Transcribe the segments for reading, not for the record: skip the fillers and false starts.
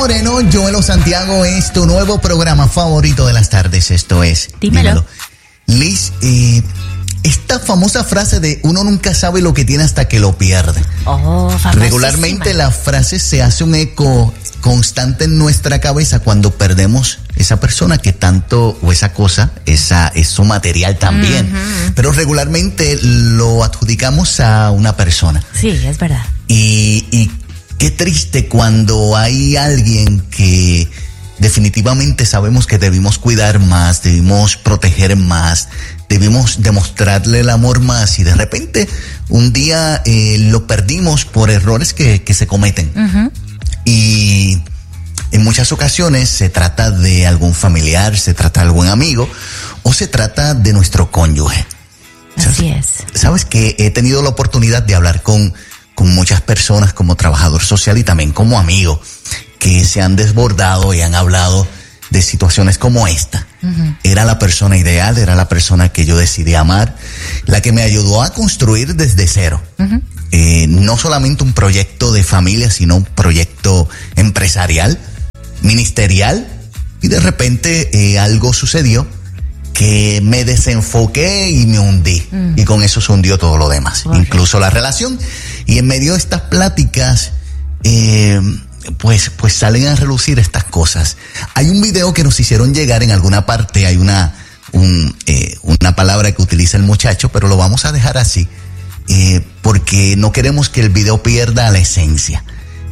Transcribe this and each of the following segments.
Moreno, Joelo Santiago, es tu nuevo programa favorito de las tardes. Esto es Dímelo. Liz, esta famosa frase de uno nunca sabe lo que tiene hasta que lo pierde. Regularmente la frase se hace un eco constante en nuestra cabeza cuando perdemos esa persona que tanto, o esa cosa, es su material también. Pero regularmente lo adjudicamos a una persona. Sí, es verdad. Y qué triste cuando hay alguien que definitivamente sabemos que debimos cuidar más, debimos proteger más, debimos demostrarle el amor más, y de repente un día lo perdimos por errores que se cometen. Y en muchas ocasiones se trata de algún familiar, se trata de algún amigo, o se trata de nuestro cónyuge. Así es. Sabes que he tenido la oportunidad de hablar con muchas personas como trabajador social y también como amigo, que se han desbordado y han hablado de situaciones como esta. Era la persona ideal, era la persona que yo decidí amar, la que me ayudó a construir desde cero. No solamente un proyecto de familia, sino un proyecto empresarial, ministerial, y de repente algo sucedió que me desenfoqué y me hundí, y con eso se hundió todo lo demás, incluso la relación. Y en medio de estas pláticas, pues salen a relucir estas cosas. Hay un video que nos hicieron llegar en alguna parte, hay una palabra que utiliza el muchacho, pero lo vamos a dejar así, porque no queremos que el video pierda la esencia.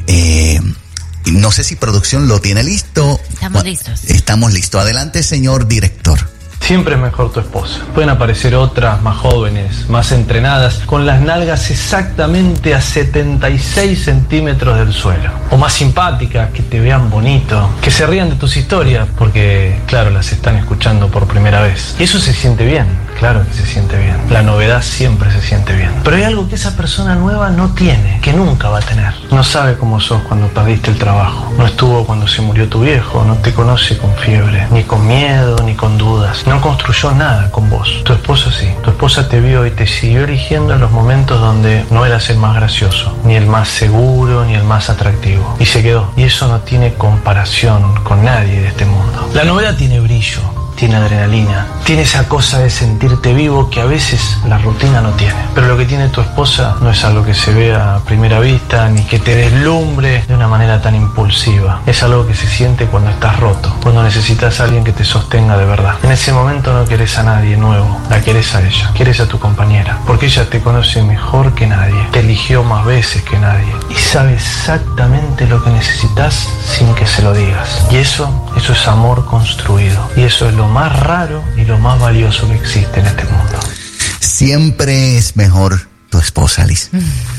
No sé si producción lo tiene listo. Estamos listos. Estamos listos. Adelante, señor director. Siempre es mejor tu esposa. Pueden aparecer otras más jóvenes, más entrenadas, con las nalgas exactamente a 76 centímetros del suelo. O más simpáticas, que te vean bonito, que se rían de tus historias, porque, claro, las están escuchando por primera vez. Y eso se siente bien, claro que se siente bien. La novedad siempre se siente bien. Pero hay algo que esa persona nueva no tiene, que nunca va a tener. No sabe cómo sos cuando perdiste el trabajo. No estuvo cuando se murió tu viejo. No te conoce con fiebre, ni con miedo, ni con dudas. No construyó nada con vos. Tu esposa sí. Tu esposa te vio y te siguió eligiendo en los momentos donde no eras el más gracioso, ni el más seguro, ni el más atractivo. Y se quedó. Y eso no tiene comparación con nadie de este mundo. La novedad tiene brillo, tiene adrenalina, tiene esa cosa de sentirte vivo que a veces la rutina no tiene. Pero lo que tiene tu esposa no es algo que se vea a primera vista, ni que te deslumbre de una manera tan impulsiva. Es algo que se siente cuando estás roto, cuando necesitas a alguien que te sostenga de verdad. En ese momento no querés a nadie nuevo, la querés a ella, querés a tu compañera, porque ella te conoce mejor que nadie, te eligió más veces que nadie y sabe exactamente lo que necesitas sin que se lo digas. Y eso es amor construido, y eso es lo más raro y lo más valioso que existe en este mundo. Siempre es mejor tu esposa, Liz.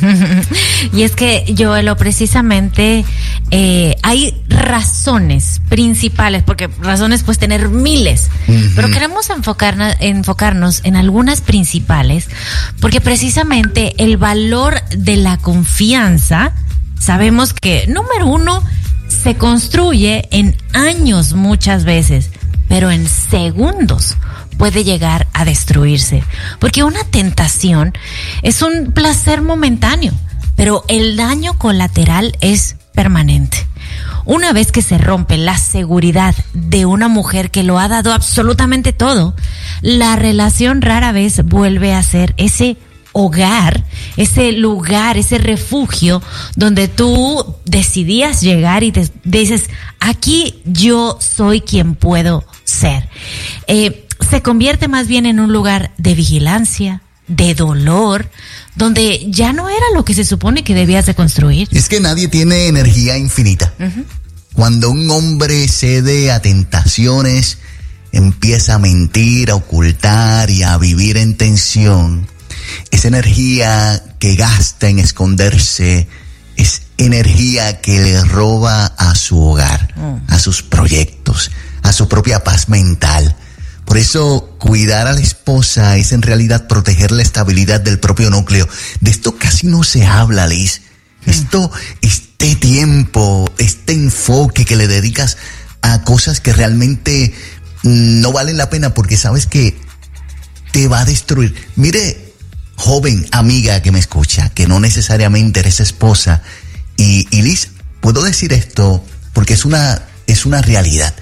Y es que, Joelo, precisamente hay razones principales, porque razones pues tener miles, pero queremos enfocarnos en algunas principales, porque precisamente el valor de la confianza, sabemos que, número uno, se construye en años muchas veces, pero en segundos puede llegar a destruirse. Porque una tentación es un placer momentáneo, pero el daño colateral es permanente. Una vez que se rompe la seguridad de una mujer que lo ha dado absolutamente todo, la relación rara vez vuelve a ser ese hogar, ese lugar, ese refugio donde tú decidías llegar y te dices, aquí yo soy quien puedo ser. Se convierte más bien en un lugar de vigilancia, de dolor, donde ya no era lo que se supone que debías de construir. Es que nadie tiene energía infinita. Cuando un hombre cede a tentaciones, empieza a mentir, a ocultar y a vivir en tensión, esa energía que gasta en esconderse es energía que le roba a su hogar, a sus proyectos, a su propia paz mental. Por eso, cuidar a la esposa es en realidad proteger la estabilidad del propio núcleo. De esto casi no se habla, Liz. Este tiempo, este enfoque que le dedicas a cosas que realmente no valen la pena porque sabes que te va a destruir. Mire, joven amiga que me escucha, que no necesariamente eres esposa, y Liz, puedo decir esto porque es una realidad.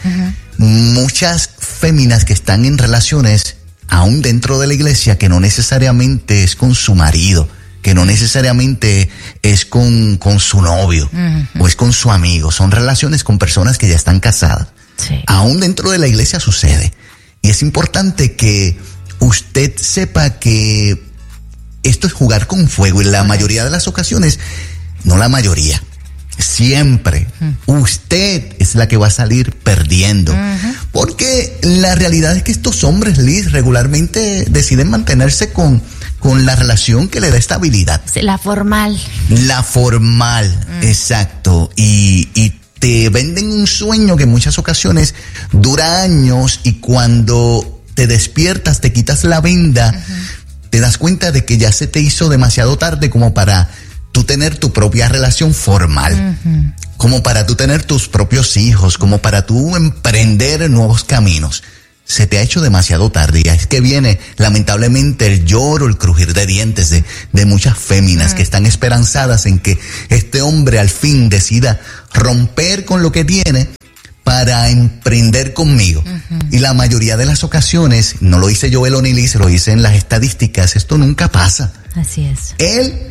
Muchas féminas que están en relaciones, aún dentro de la iglesia, que no necesariamente es con su marido, que no necesariamente es con su novio o es con su amigo, son relaciones con personas que ya están casadas. Sí. Aún dentro de la iglesia sucede. Y es importante que usted sepa que esto es jugar con fuego. En la mayoría de las ocasiones, no la mayoría, siempre usted es la que va a salir perdiendo. Porque la realidad es que estos hombres, Liz, regularmente deciden mantenerse con la relación que le da estabilidad. La formal. La formal, exacto. Y te venden un sueño que en muchas ocasiones dura años, y cuando te despiertas, te quitas la venda, te das cuenta de que ya se te hizo demasiado tarde como para tú tener tu propia relación formal, como para tú tener tus propios hijos, como para tú emprender nuevos caminos. Se te ha hecho demasiado tarde, y es que viene lamentablemente el lloro, el crujir de dientes de muchas féminas que están esperanzadas en que este hombre al fin decida romper con lo que tiene para emprender conmigo. Y la mayoría de las ocasiones, no lo dice Joel O'Neill, se lo dicen las estadísticas, esto nunca pasa. Así es. Él,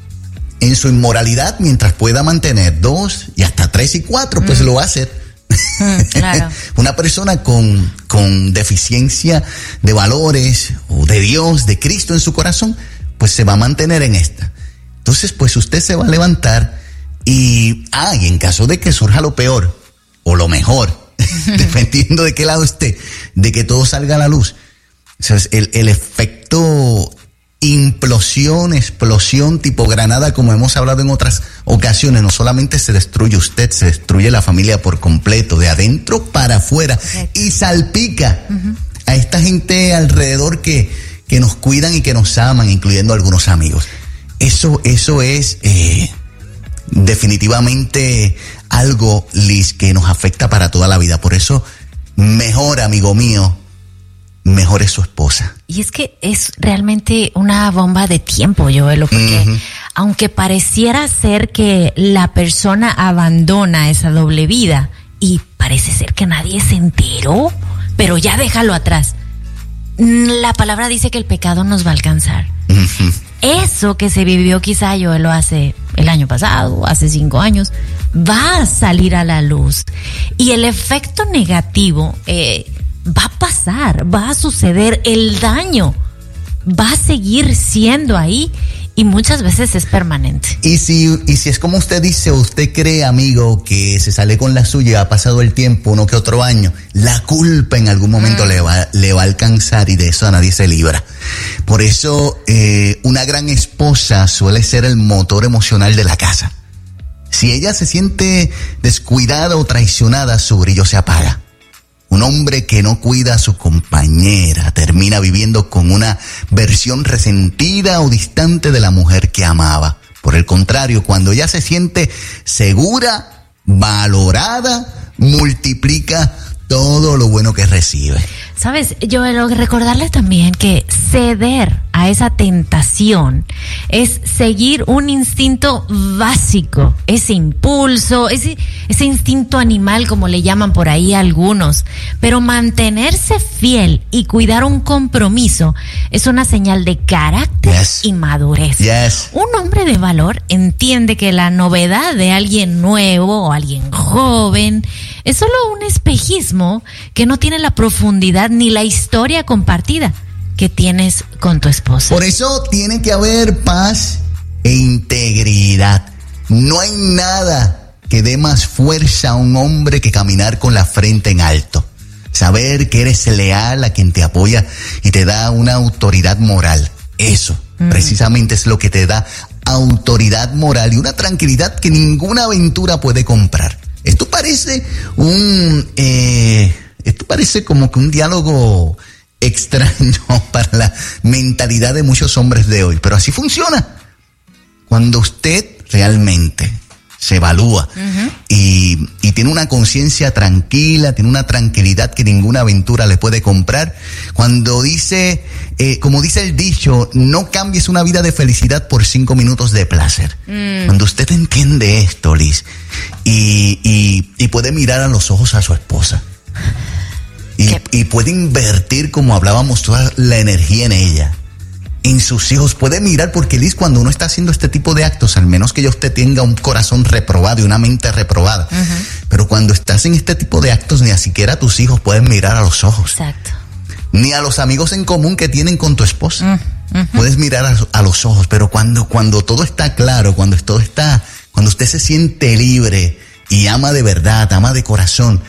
en su inmoralidad, mientras pueda mantener 2 y hasta 3 y 4, pues lo va a hacer. Claro. Una persona con deficiencia de valores o de Dios, de Cristo en su corazón, pues se va a mantener en esta. Entonces, pues usted se va a levantar y en caso de que surja lo peor o lo mejor, dependiendo de qué lado esté, de que todo salga a la luz, o sea, el efecto implosión, explosión tipo granada, como hemos hablado en otras ocasiones, no solamente se destruye usted, se destruye la familia por completo, de adentro para afuera, y salpica a esta gente alrededor que nos cuidan y que nos aman, incluyendo algunos amigos. Eso es definitivamente algo, Liz, que nos afecta para toda la vida. Por eso, mejor, amigo mío, mejor es su esposa. Y es que es realmente una bomba de tiempo, Joel, porque aunque pareciera ser que la persona abandona esa doble vida y parece ser que nadie se enteró, pero ya déjalo atrás. La palabra dice que el pecado nos va a alcanzar. Eso que se vivió quizá, Joel, lo hace el año pasado, hace 5 años, va a salir a la luz. Y el efecto negativo va a pasar, va a suceder, el daño va a seguir siendo ahí y muchas veces es permanente. Y si es como usted dice, usted cree, amigo, que se sale con la suya, ha pasado el tiempo, uno que otro año, la culpa en algún momento le va a alcanzar, y de eso nadie se libra. Por eso una gran esposa suele ser el motor emocional de la casa. Si ella se siente descuidada o traicionada, su brillo se apaga. Un hombre que no cuida a su compañera termina viviendo con una versión resentida o distante de la mujer que amaba. Por el contrario, cuando ella se siente segura, valorada, multiplica todo lo bueno que recibe. Sabes, yo recordarles también que ceder a esa tentación es seguir un instinto básico, ese impulso, ese instinto animal, como le llaman por ahí algunos. Pero mantenerse fiel y cuidar un compromiso es una señal de carácter y madurez. Un hombre de valor entiende que la novedad de alguien nuevo o alguien joven es solo un espejismo que no tiene la profundidad ni la historia compartida que tienes con tu esposa. Por eso tiene que haber paz e integridad. No hay nada que dé más fuerza a un hombre que caminar con la frente en alto. Saber que eres leal a quien te apoya y te da una autoridad moral. Eso precisamente es lo que te da autoridad moral y una tranquilidad que ninguna aventura puede comprar. Esto parece como que un diálogo extraño para la mentalidad de muchos hombres de hoy, pero así funciona. Cuando usted realmente se evalúa y tiene una conciencia tranquila, tiene una tranquilidad que ninguna aventura le puede comprar, cuando dice, como dice el dicho, no cambies una vida de felicidad por 5 minutos de placer. Cuando usted entiende esto, Liz, y puede mirar a los ojos a su esposa. Y puede invertir, como hablábamos, toda la energía en ella, en sus hijos. Puede mirar, porque Liz, cuando uno está haciendo este tipo de actos, al menos que ya usted tenga un corazón reprobado y una mente reprobada, pero cuando estás en este tipo de actos, ni siquiera tus hijos pueden mirar a los ojos. Exacto. Ni a los amigos en común que tienen con tu esposa. Puedes mirar a los ojos, pero cuando todo está claro, cuando usted se siente libre y ama de verdad, ama de corazón,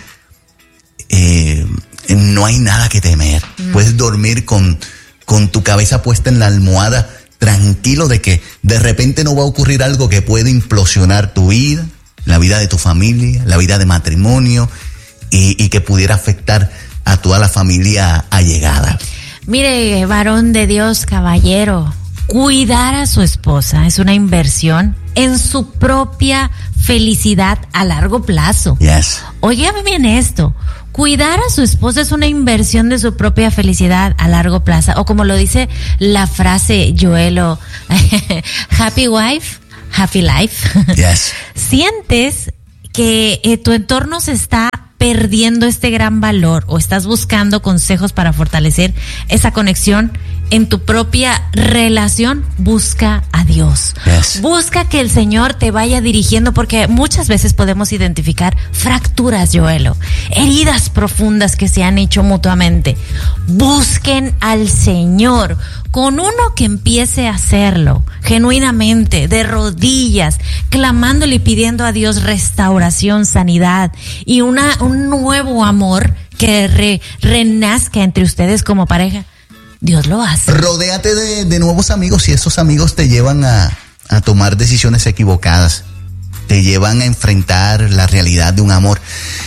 no hay nada que temer. Puedes dormir con tu cabeza puesta en la almohada, tranquilo de que de repente no va a ocurrir algo que puede implosionar tu vida, la vida de tu familia, la vida de matrimonio, y que pudiera afectar a toda la familia allegada. Mire, varón de Dios, caballero, cuidar a su esposa es una inversión en su propia felicidad a largo plazo. Yes. Óigame bien esto. Cuidar a su esposa es una inversión de su propia felicidad a largo plazo. O como lo dice la frase, Joelo, happy wife, happy life. Yes. Sientes que tu entorno se está perdiendo este gran valor, o estás buscando consejos para fortalecer esa conexión en tu propia relación, busca a Dios. Yes. Busca que el Señor te vaya dirigiendo, porque muchas veces podemos identificar fracturas, Joelo, heridas profundas que se han hecho mutuamente. Busquen al Señor. Con uno que empiece a hacerlo genuinamente, de rodillas, clamándole y pidiendo a Dios restauración, sanidad y un nuevo amor que renazca entre ustedes como pareja, Dios lo hace. Rodéate de nuevos amigos, y esos amigos te llevan a tomar decisiones equivocadas, te llevan a enfrentar la realidad de un amor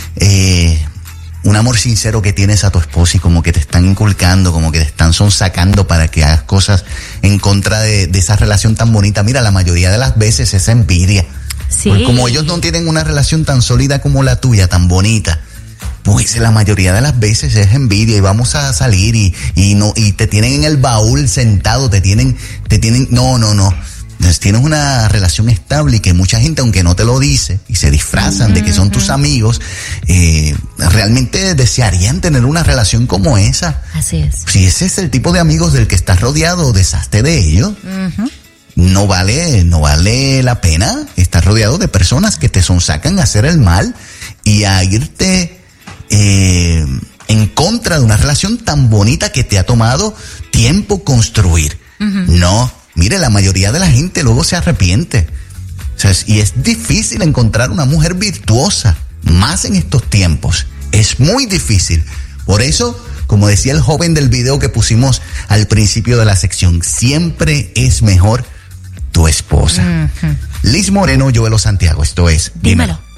sincero que tienes a tu esposa, y como que te están inculcando, como que te están sonsacando para que hagas cosas en contra de esa relación tan bonita. Mira, la mayoría de las veces es envidia. Sí. Porque como ellos no tienen una relación tan sólida como la tuya, tan bonita, pues la mayoría de las veces es envidia, y vamos a salir y te tienen en el baúl sentado, te tienen, no. Entonces, tienes una relación estable, y que mucha gente, aunque no te lo dice y se disfrazan de que son tus amigos, realmente desearían tener una relación como esa. Así es. Si ese es el tipo de amigos del que estás rodeado, deshazte de ellos. No vale la pena estar rodeado de personas que te sonsacan a hacer el mal y a irte en contra de una relación tan bonita que te ha tomado tiempo construir. No. Mire, la mayoría de la gente luego se arrepiente. O sea, y es difícil encontrar una mujer virtuosa, más en estos tiempos. Es muy difícil. Por eso, como decía el joven del video que pusimos al principio de la sección, siempre es mejor tu esposa. Liz Moreno, Joelo Santiago. Esto es Dímelo.